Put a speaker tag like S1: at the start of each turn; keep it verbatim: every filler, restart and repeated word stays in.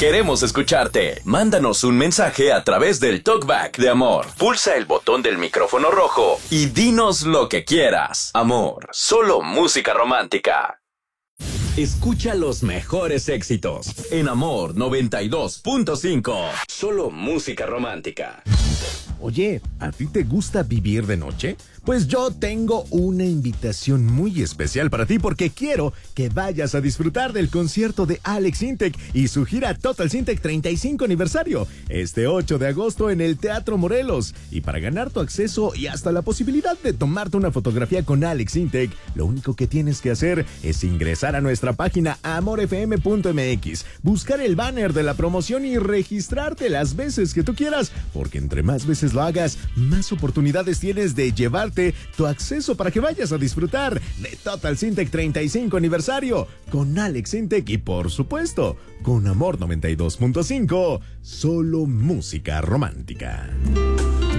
S1: Queremos escucharte. Mándanos un mensaje a través del Talkback de Amor. Pulsa el botón del micrófono rojo y dinos lo que quieras. Amor, solo música romántica. Escucha los mejores éxitos en Amor noventa y dos punto cinco. Solo música romántica.
S2: Oye, ¿a ti te gusta vivir de noche? Pues yo tengo una invitación muy especial para ti porque quiero que vayas a disfrutar del concierto de Alex Intec y su gira Total Sintec treinta y cinco aniversario este ocho de agosto en el Teatro Morelos. Y para ganar tu acceso y hasta la posibilidad de tomarte una fotografía con Alex Intec, lo único que tienes que hacer es ingresar a nuestra página amor f m punto m x, buscar el banner de la promoción y registrarte las veces que tú quieras, porque entre más veces lo hagas, más oportunidades tienes de llevar tu acceso para que vayas a disfrutar de Total Sintec treinta y cinco aniversario con Alex Intec y, por supuesto, con Amor noventa y dos punto cinco, solo música romántica.